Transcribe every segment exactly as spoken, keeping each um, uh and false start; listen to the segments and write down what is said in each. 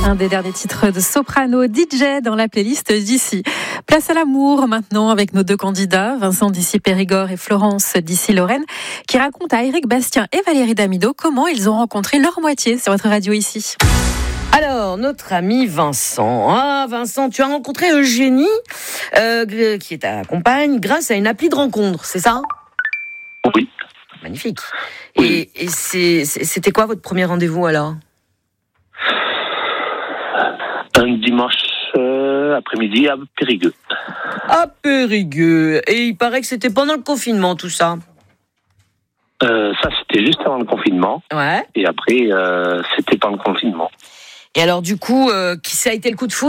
Un des derniers titres de soprano D J dans la playlist d'ici. Place à l'amour maintenant avec nos deux candidats, Vincent d'ici Périgord et Florence d'ici Lorraine, qui racontent à Éric Bastien et Valérie Damido comment ils ont rencontré leur moitié sur votre radio ici. Alors, notre ami Vincent. Ah, Vincent, tu as rencontré Eugénie, euh, qui est ta compagne, grâce à une appli de rencontre, c'est ça ? Oui. Magnifique. Oui. Et, et c'est, c'était quoi votre premier rendez-vous alors ? Un dimanche euh, après-midi à Périgueux. À Périgueux. Et il paraît que c'était pendant le confinement, tout ça. Euh, ça, c'était juste avant le confinement. Ouais. Et après, euh, c'était pendant le confinement. Et alors, du coup, euh, qui ça a été le coup de foudre ?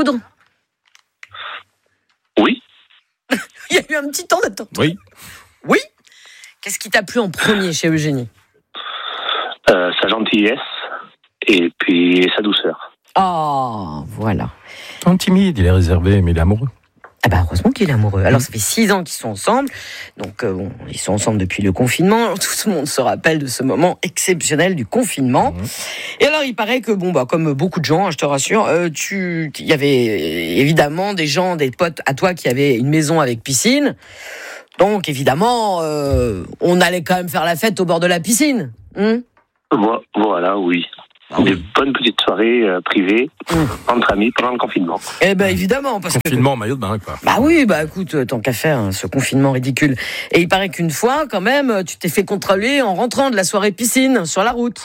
Oui. Il y a eu un petit temps d'attente. Oui. Oui ? Qu'est-ce qui t'a plu en premier chez Eugénie ? euh, Sa gentillesse et puis sa douceur. Oh, voilà. Un timide, il est réservé, mais il est amoureux. Ah bah heureusement qu'il est amoureux. Alors ça fait six ans qu'ils sont ensemble, donc euh, bon, ils sont ensemble depuis le confinement. Tout le monde se rappelle de ce moment exceptionnel du confinement. Mmh. Et alors il paraît que bon bah comme beaucoup de gens, hein, je te rassure, euh, tu, il y avait évidemment des gens, des potes à toi qui avaient une maison avec piscine. Donc évidemment, euh, on allait quand même faire la fête au bord de la piscine. Mmh. Voilà, oui. Ah oui. Des bonnes petites soirées euh, privées mmh. entre amis pendant le confinement. Eh ben évidemment, parce confinement que en maillot de bain, quoi. Bah oui, bah écoute, tant qu'à faire, hein, ce confinement ridicule. Et il paraît qu'une fois, quand même, tu t'es fait contrôler en rentrant de la soirée piscine sur la route.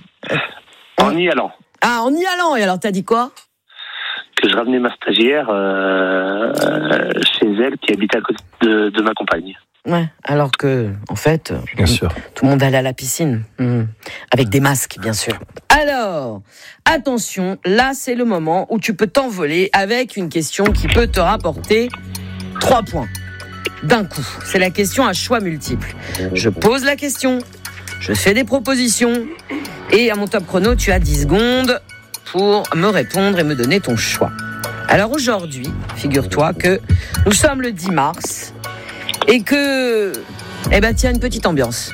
En y allant. Ah, en y allant. Et alors, t'as dit quoi ? Que je ramenais ma stagiaire euh, euh, chez elle, qui habitait à côté de, de ma compagne. Ouais, alors que, en fait, bien sûr, tout le monde allait à la piscine, mmh. avec des masques, bien sûr. Alors, attention, là, c'est le moment où tu peux t'envoler avec une question qui peut te rapporter trois points d'un coup. C'est la question à choix multiples. Je pose la question, je fais des propositions, et à mon top chrono, tu as dix secondes pour me répondre et me donner ton choix. Alors aujourd'hui, figure-toi que nous sommes le dix mars, et que, eh ben tiens, une petite ambiance.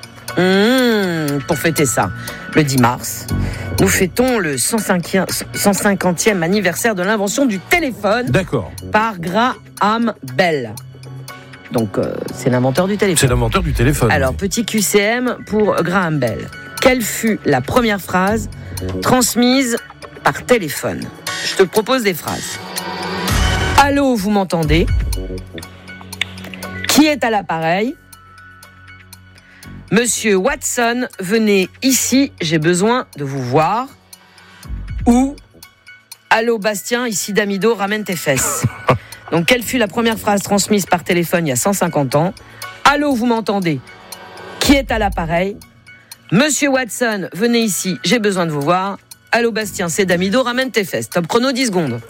Mmh, pour fêter ça, le dix mars, nous fêtons le cent cinquantième anniversaire de l'invention du téléphone. D'accord. Par Graham Bell. Donc, euh, c'est l'inventeur du téléphone. C'est l'inventeur du téléphone. Alors, petit Q C M pour Graham Bell. Quelle fut la première phrase transmise par téléphone ? Je te propose des phrases. Allô, vous m'entendez ? Qui est à l'appareil ? Monsieur Watson, venez ici, j'ai besoin de vous voir. Ou allô Bastien, ici Damido, ramène tes fesses. Donc quelle fut la première phrase transmise par téléphone il y a cent cinquante ans ? Allô, vous m'entendez ? Qui est à l'appareil ? Monsieur Watson, venez ici, j'ai besoin de vous voir. Allô Bastien, c'est Damido, ramène tes fesses. Top chrono, dix secondes.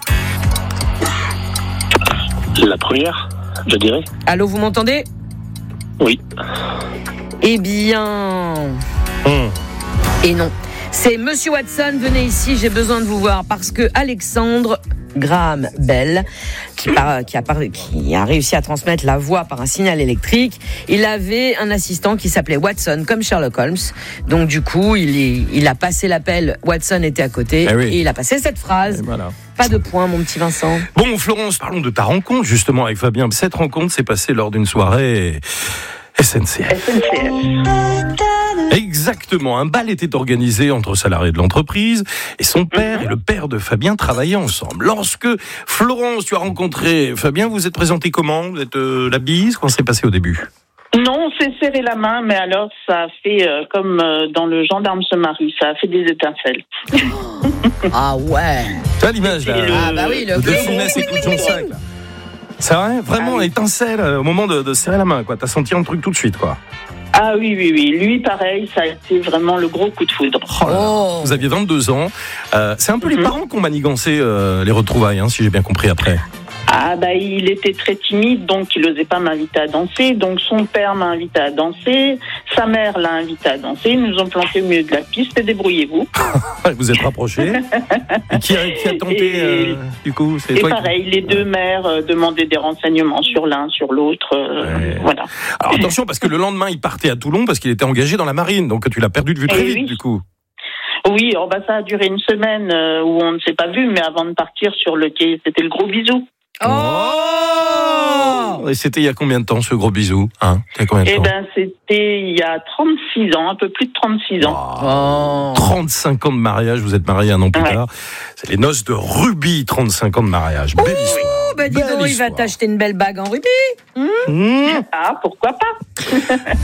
La première, je dirais. Allô, vous m'entendez ? Oui. Eh bien... Mmh. Et non. C'est Monsieur Watson, venez ici, j'ai besoin de vous voir. Parce que Alexandre Graham Bell, qui, par, qui, a par, qui a réussi à transmettre la voix par un signal électrique, il avait un assistant qui s'appelait Watson, comme Sherlock Holmes. Donc du coup, il, est, il a passé l'appel, Watson était à côté, eh oui. et il a passé cette phrase. Voilà. Pas de point, mon petit Vincent. Bon, Florence, parlons de ta rencontre, justement, avec Fabien. Cette rencontre s'est passée lors d'une soirée S N C F. S N C F. Exactement, un bal était organisé entre salariés de l'entreprise et son père mmh. et le père de Fabien travaillaient ensemble. Lorsque Florence, tu as rencontré Fabien, vous êtes présenté comment ? Vous êtes euh, la bise ? Comment s'est passé au début ? Non, on s'est serré la main, mais alors ça a fait euh, comme euh, dans Le Gendarme se marie, ça a fait des étincelles. Ah ouais. Tu as l'image là ? Le... Ah bah oui, le de Funès et tout son sac là. C'est vrai, vraiment, ah oui. étincelle au moment de, de serrer la main, quoi. T'as senti un truc tout de suite, quoi. Ah oui, oui, oui. Lui, pareil, ça a été vraiment le gros coup de foudre. Oh là là. Oh. Vous aviez vingt-deux ans. Euh, c'est un peu mm-hmm. les parents qui ont manigancé euh, les retrouvailles, hein, si j'ai bien compris après. Ah bah il était très timide, donc il n'osait pas m'inviter à danser. Donc son père m'a invité à danser, sa mère l'a invité à danser. Ils nous ont plantés au milieu de la piste et débrouillez-vous. Vous êtes rapprochés. Et qui a, qui a tenté et, euh, du coup c'est Et toi pareil, qui... les deux mères euh, demandaient des renseignements sur l'un, sur l'autre. Euh, ouais. Voilà. Alors attention, parce que le lendemain il partait à Toulon parce qu'il était engagé dans la marine, donc tu l'as perdu de vue très et vite oui. du coup. Oui, oh bah, ça a duré une semaine euh, où on ne s'est pas vu, mais avant de partir sur le quai, c'était le gros bisou. Oh, Et c'était il y a combien de temps ce gros bisou, hein? Il y a combien de Eh temps? ben, c'était il y a trente-six ans, un peu plus de trente-six ans. Oh. trente-cinq ans de mariage, vous êtes mariés un an plus Ouais. tard. C'est les noces de Ruby, trente-cinq ans de mariage. Belle histoire. Oh, bah dis Belle donc, il va histoire. t'acheter une belle bague en rubis. Mmh. Ah, pourquoi pas?